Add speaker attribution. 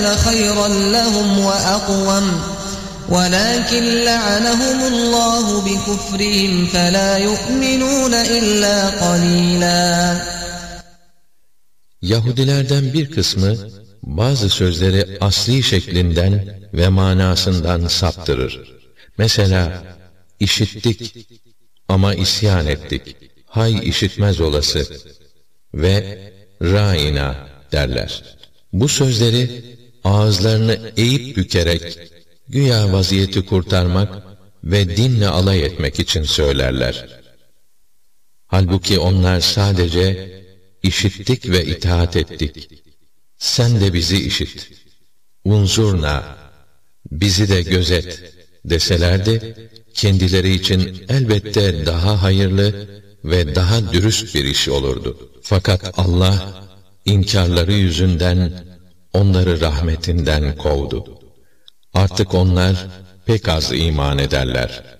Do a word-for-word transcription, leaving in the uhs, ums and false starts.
Speaker 1: خَيْرًا لَهُمْ وَأَقْوَمَ وَلَكِنْ لَعَنَهُمُ اللّٰهُ بِكُفْرِهِمْ فَلَا يُؤْمِنُونَ إِلَّا قَلِيلًا.
Speaker 2: Yahudilerden bir kısmı bazı sözleri asli şeklinden ve manasından saptırır. Mesela işittik ama isyan ettik, hay işitmez olası ve râina derler. Bu sözleri ağızlarını eğip bükerek güya vaziyeti kurtarmak ve dinle alay etmek için söylerler. Halbuki onlar sadece işittik ve itaat ettik. Sen de bizi işit. Unzurna, bizi de gözet deselerdi, kendileri için elbette daha hayırlı ve daha dürüst bir iş olurdu. Fakat Allah, inkarları yüzünden onları rahmetinden kovdu. Artık onlar pek az iman ederler.